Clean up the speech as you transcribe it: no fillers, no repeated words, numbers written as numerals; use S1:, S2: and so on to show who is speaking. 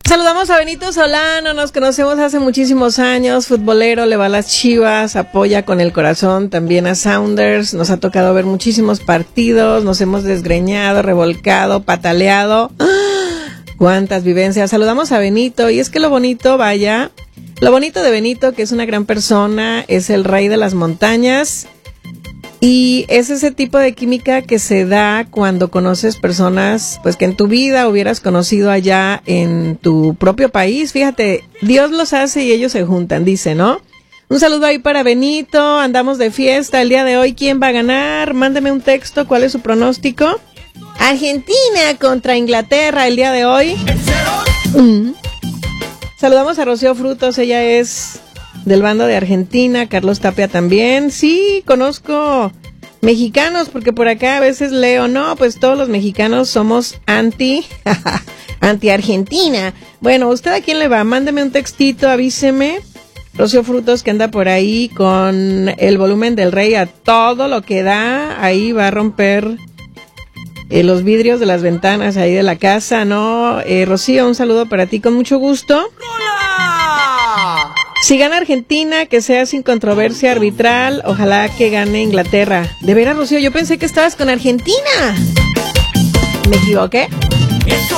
S1: Saludamos a Benito Solano, nos conocemos hace muchísimos años, futbolero, le va a las Chivas, apoya con el corazón también a Sounders, nos ha tocado ver muchísimos partidos, nos hemos desgreñado, revolcado, pataleado. ¡Ah! ¡Cuántas vivencias! Saludamos a Benito, y es que lo bonito de Benito, que es una gran persona, es el rey de las montañas, y es ese tipo de química que se da cuando conoces personas pues que en tu vida hubieras conocido allá en tu propio país. Fíjate, Dios los hace y ellos se juntan, dice, ¿no? Un saludo ahí para Benito, andamos de fiesta el día de hoy. ¿Quién va a ganar? Mándeme un texto, ¿cuál es su pronóstico? Argentina contra Inglaterra el día de hoy. Saludamos a Rocío Frutos, ella es del bando de Argentina, Carlos Tapia también. Sí, conozco mexicanos, porque por acá a veces leo, no, pues todos los mexicanos somos anti-Argentina. Bueno, ¿usted a quién le va? Mándeme un textito, avíseme. Rocío Frutos, que anda por ahí con el volumen del rey a todo lo que da, ahí va a romper los vidrios de las ventanas ahí de la casa, ¿no? Rocío, un saludo para ti con mucho gusto. ¡Hola! Si gana Argentina, que sea sin controversia arbitral, ojalá que gane Inglaterra. De veras, Rocío, yo pensé que estabas con Argentina. ¿Me equivoqué?
S2: Eso